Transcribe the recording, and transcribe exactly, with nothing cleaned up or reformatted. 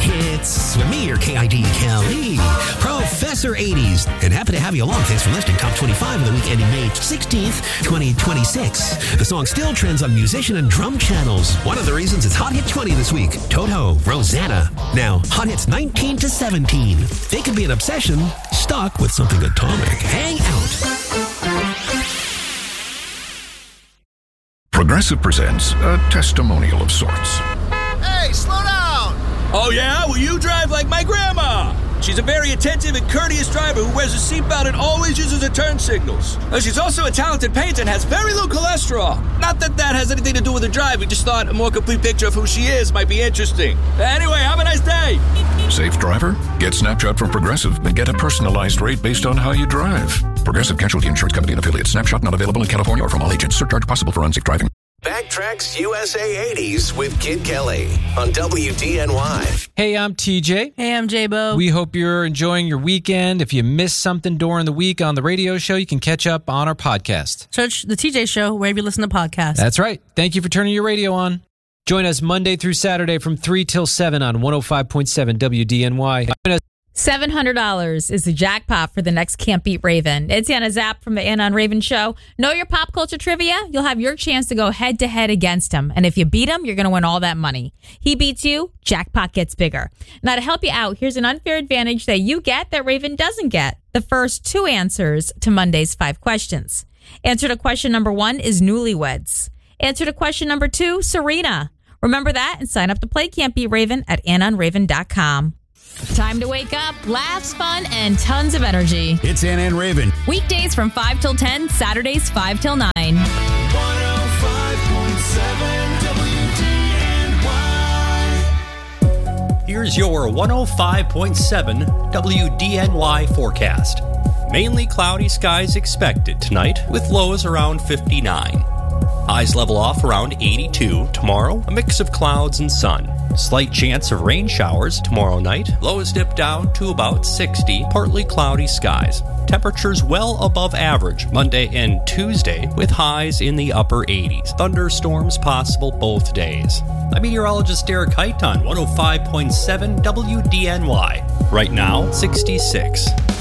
Hits with me, your K I D Kelly, Professor eighties, and happy to have you along. Thanks for listening. Top twenty-five of the week ending May sixteenth, twenty twenty-six. The song still trends on musician and drum channels. One of the reasons it's Hot Hit twenty this week. Toto, Rosanna. Now, Hot Hits nineteen to seventeen. They could be an obsession stuck with something atomic. Hang out. Progressive presents a testimonial of sorts. Hey, slow down! Oh, yeah? Well, you drive like my grandma. She's a very attentive and courteous driver who wears a seatbelt and always uses her turn signals. Uh, she's also a talented painter and has very low cholesterol. Not that that has anything to do with her drive. We just thought a more complete picture of who she is might be interesting. Anyway, have a nice day. Safe driver? Get Snapshot from Progressive and get a personalized rate based on how you drive. Progressive Casualty Insurance Company and affiliates. Snapshot not available in California or from all agents. Surcharge possible for unsafe driving. Backtracks U S A eighties with Kid Kelly on W D N Y. Hey, I'm T J. Hey, I'm J-Bo. We hope you're enjoying your weekend. If you missed something during the week on the radio show, you can catch up on our podcast. Search The T J Show wherever you listen to podcasts. That's right. Thank you for turning your radio on. Join us Monday through Saturday from three till seven on one oh five point seven W D N Y. Join us seven hundred dollars is the jackpot for the next Can't Beat Raven. It's Anna Zapp from the Anna and Raven Show. Know your pop culture trivia? You'll have your chance to go head-to-head against him. And if you beat him, you're going to win all that money. He beats you, jackpot gets bigger. Now, to help you out, here's an unfair advantage that you get that Raven doesn't get. The first two answers to Monday's five questions. Answer to question number one is newlyweds. Answer to question number two, Serena. Remember that and sign up to play Can't Beat Raven at anna and raven dot com. Time to wake up, laughs, fun, and tons of energy. It's Anna and Raven. Weekdays from five till ten, Saturdays five till nine. one oh five point seven W D N Y. Here's your one oh five point seven W D N Y forecast. Mainly cloudy skies expected tonight with lows around fifty-nine. Highs level off around eighty-two. Tomorrow, a mix of clouds and sun. Slight chance of rain showers tomorrow night. Lows dip down to about sixty. Partly cloudy skies. Temperatures well above average Monday and Tuesday with highs in the upper eighties. Thunderstorms possible both days. I'm meteorologist Derek Height on one oh five point seven W D N Y. Right now, sixty-six.